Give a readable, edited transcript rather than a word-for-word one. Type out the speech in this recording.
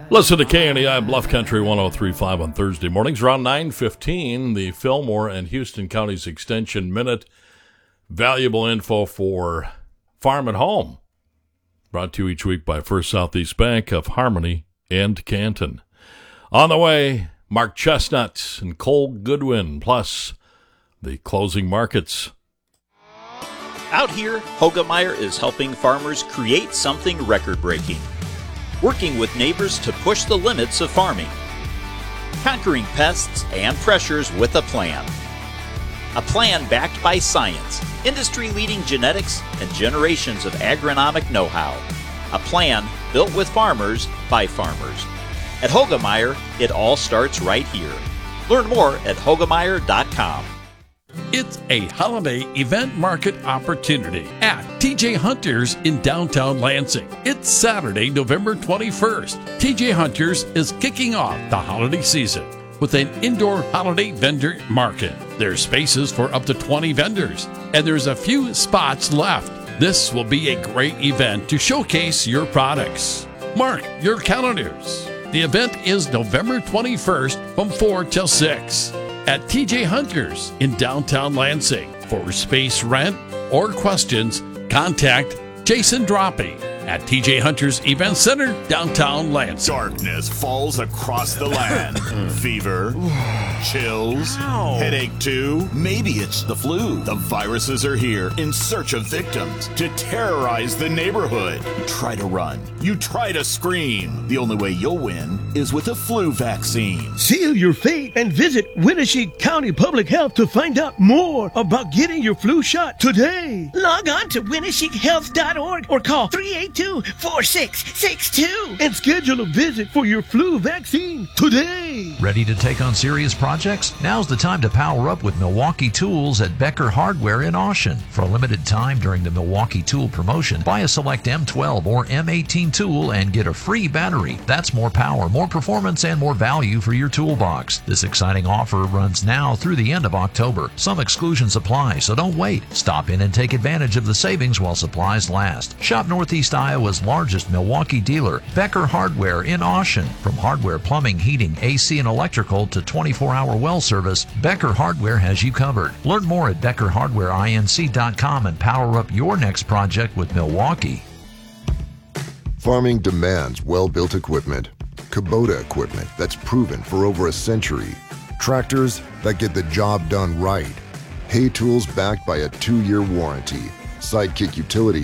Listen to KNEI Bluff Country 103.5 on Thursday mornings around 9:15. The Fillmore and Houston Counties Extension Minute. Valuable info for Farm and Home. Brought to you each week by First Southeast Bank of Harmony and Canton. On the way, Mark Chestnut and Cole Goodwin, plus the closing markets. Out here, Hoegemeyer is helping farmers create something record-breaking. Working with neighbors to push the limits of farming. Conquering pests and pressures with a plan. A plan backed by science, industry-leading genetics, and generations of agronomic know-how. A plan built with farmers by farmers. At Hoegemeyer, it all starts right here. Learn more at Hoegemeyer.com. It's a holiday event market opportunity at TJ Hunters in downtown Lansing. It's Saturday, November 21st. TJ Hunters is kicking off the holiday season with an indoor holiday vendor market. There's spaces for up to 20 vendors, and there's a few spots left. This will be a great event to showcase your products. Mark your calendars. The event is November 21st from 4 till 6. At TJ Hunters in downtown Lansing. For space rent or questions, contact Jason Droppy at TJ Hunters Event Center, downtown Lansing. Darkness falls across the land. Fever, chills, headache too. Maybe it's the flu. The viruses are here in search of victims to terrorize the neighborhood. You try to run. You try to scream. The only way you'll win is with a flu vaccine. Seal your fate and visit Winnebago County Public Health to find out more about getting your flu shot today. Log on to WinnebagoHealth.org or call 382-4662 and schedule a visit for your flu vaccine today. Ready to take on serious projects? Now's the time to power up with Milwaukee Tools at Becker Hardware in Austin. For a limited time during the Milwaukee Tool promotion, buy a select M12 or M18 tool and get a free battery. That's more power, more performance, and more value for your toolbox. This exciting offer runs now through the end of October. Some exclusions apply, so don't wait. Stop in and take advantage of the savings while supplies last. Shop Northeast Iowa's largest Milwaukee dealer, Becker Hardware in Austin. From hardware, plumbing, heating, AC, and electrical to 24-hour well service, Becker Hardware has you covered. Learn more at BeckerHardwareInc.com and power up your next project with Milwaukee. Farming demands well-built equipment. Kubota equipment that's proven for over a century. Tractors that get the job done right. Hay tools backed by a 2-year warranty. Sidekick Utility